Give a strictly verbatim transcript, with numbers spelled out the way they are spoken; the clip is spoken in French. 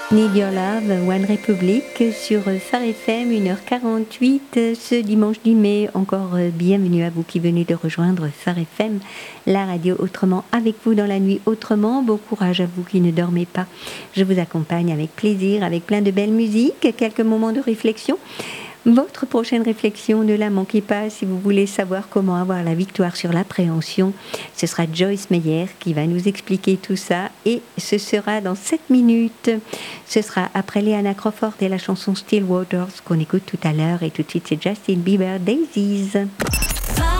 Need Your Love, One Republic sur Phare F M, une heure quarante-huit ce dimanche dix mai. Encore bienvenue à vous qui venez de rejoindre Phare F M, la radio autrement avec vous dans la nuit autrement. Bon courage à vous qui ne dormez pas. Je vous accompagne avec plaisir, avec plein de belles musiques, quelques moments de réflexion. Votre prochaine réflexion, ne la manquez pas si vous voulez savoir comment avoir la victoire sur l'appréhension. Ce sera Joyce Meyer qui va nous expliquer tout ça et ce sera dans sept minutes. Ce sera après Leanna Crawford et la chanson Still Waters qu'on écoute tout à l'heure et tout de suite c'est Justin Bieber, Daisies.